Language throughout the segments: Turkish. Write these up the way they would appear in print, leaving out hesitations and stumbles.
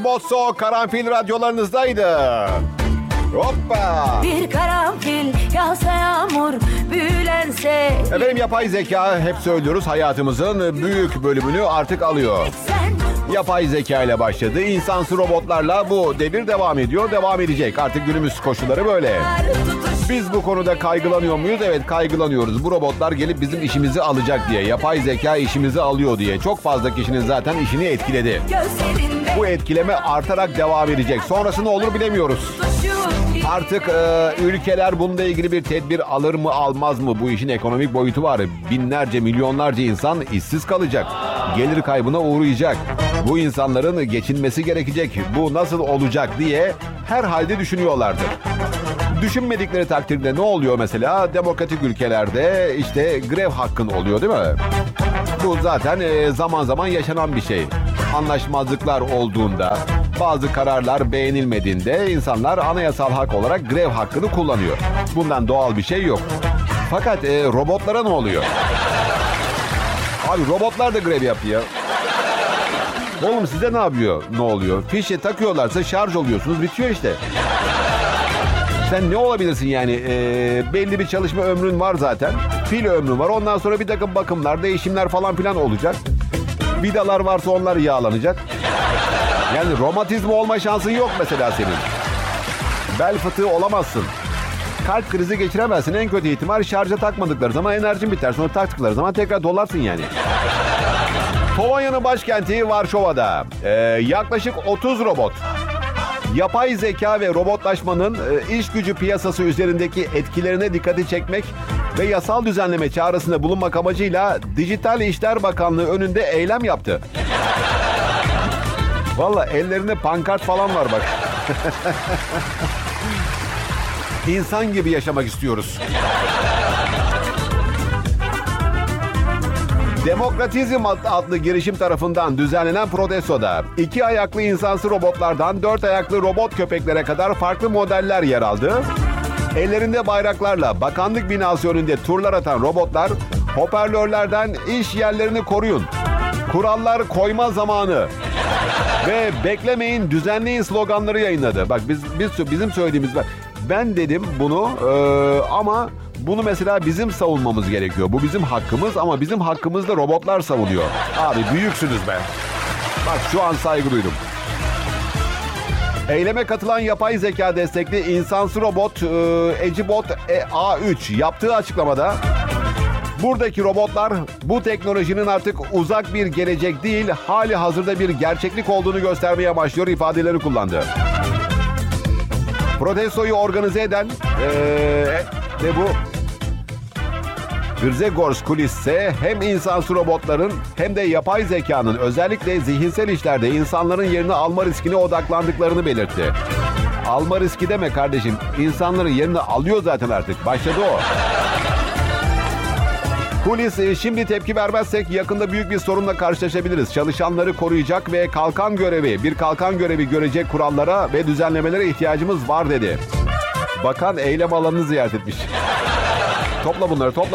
Bosso Karanfil radyolarınızdaydı. Hoppa. Bir karanfil yağsa yağmur büyülense. Efendim, yapay zeka, hep söylüyoruz, hayatımızın büyük bölümünü artık alıyor. Yapay zeka ile başladı. İnsansı robotlarla bu devir devam ediyor. Devam edecek. Artık günümüz koşulları böyle. Biz bu konuda kaygılanıyor muyuz? Evet, kaygılanıyoruz. Bu robotlar gelip bizim işimizi alacak diye. Yapay zeka işimizi alıyor diye. Çok fazla kişinin zaten işini etkiledi. Bu etkileme artarak devam edecek. Sonrası ne olur bilemiyoruz. Artık ülkeler bununla ilgili bir tedbir alır mı almaz mı? Bu işin ekonomik boyutu var. Binlerce, milyonlarca insan işsiz kalacak. Gelir kaybına uğrayacak. Bu insanların geçinmesi gerekecek. Bu nasıl olacak diye herhalde düşünüyorlardır. Düşünmedikleri takdirde ne oluyor mesela? Demokratik ülkelerde işte grev hakkın oluyor, değil mi? Bu zaten zaman zaman yaşanan bir şey. Anlaşmazlıklar olduğunda, bazı kararlar beğenilmediğinde insanlar anayasal hak olarak grev hakkını kullanıyor. Bundan doğal bir şey yok. Fakat robotlara ne oluyor? Abi, robotlar da grev yapıyor. Oğlum, size ne yapıyor? Ne oluyor? Fişe takıyorlarsa şarj oluyorsunuz, bitiyor işte. Sen ne olabilirsin yani? Belli bir çalışma ömrün var zaten. Pil ömrün var. Ondan sonra bir takım bakımlar, değişimler falan filan olacak. Vidalar varsa onlar yağlanacak. Yani romatizma olma şansın yok mesela senin. Bel fıtığı olamazsın. Kalp krizi geçiremezsin. En kötü ihtimal şarja takmadıkları zaman enerjin biter. Sonra taktıkları zaman tekrar dolarsın yani. Polonya'nın başkenti Varşova'da yaklaşık 30 robot, yapay zeka ve robotlaşmanın iş gücü piyasası üzerindeki etkilerine dikkati çekmek ve yasal düzenleme çağrısında bulunmak amacıyla Dijital İşler Bakanlığı önünde eylem yaptı. Valla ellerinde pankart falan var bak. İnsan gibi yaşamak istiyoruz. Demokratizm adlı girişim tarafından düzenlenen protestoda 2 ayaklı insansı robotlardan 4 ayaklı robot köpeklere kadar farklı modeller yer aldı. Ellerinde bayraklarla bakanlık binası önünde turlar atan robotlar, hoparlörlerden "iş yerlerini koruyun, kurallar koyma zamanı" ve "beklemeyin, düzenleyin" sloganları yayınladı. Bak, bizim söylediğimiz, ben dedim bunu ama bunu mesela bizim savunmamız gerekiyor. Bu bizim hakkımız ama bizim hakkımızda robotlar savunuyor. Abi, büyüksünüz be. Bak, şu an saygı duydum. Eyleme katılan yapay zeka destekli insansı robot Ecibot A3 yaptığı açıklamada, buradaki robotlar bu teknolojinin artık uzak bir gelecek değil, hali hazırda bir gerçeklik olduğunu göstermeye başlıyor ifadeleri kullandı. Protestoyu organize eden ve bu Grzegorz Kulis ise hem insansı robotların hem de yapay zekanın özellikle zihinsel işlerde insanların yerini alma riskine odaklandıklarını belirtti. Alma riski deme kardeşim. İnsanların yerini alıyor zaten artık. Başladı o. Kulis, şimdi tepki vermezsek yakında büyük bir sorunla karşılaşabiliriz. Çalışanları koruyacak ve bir kalkan görevi görecek kurallara ve düzenlemelere ihtiyacımız var dedi. Bakan eylem alanını ziyaret etmiş. Topla bunları, topla.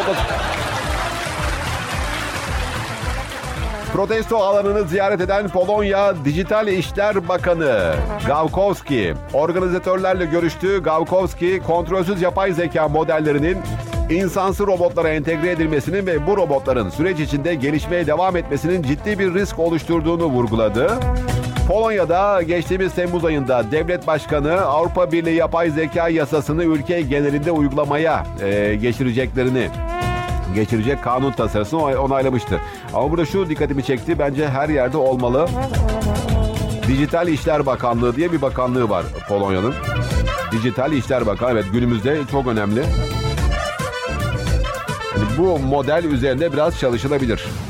Protesto alanını ziyaret eden Polonya Dijital İşler Bakanı Gawkowski, organizatörlerle görüştü. Gawkowski, kontrolsüz yapay zeka modellerinin insansı robotlara entegre edilmesinin ve bu robotların süreç içinde gelişmeye devam etmesinin ciddi bir risk oluşturduğunu vurguladı. Polonya'da geçtiğimiz Temmuz ayında devlet başkanı Avrupa Birliği yapay zeka yasasını ülke genelinde uygulamaya geçirecek kanun tasarısını onaylamıştı. Ama burada şu dikkatimi çekti, bence her yerde olmalı. Dijital İşler Bakanlığı diye bir bakanlığı var Polonya'nın. Dijital İşler Bakanlığı, evet, günümüzde çok önemli. Yani bu model üzerinde biraz çalışılabilir.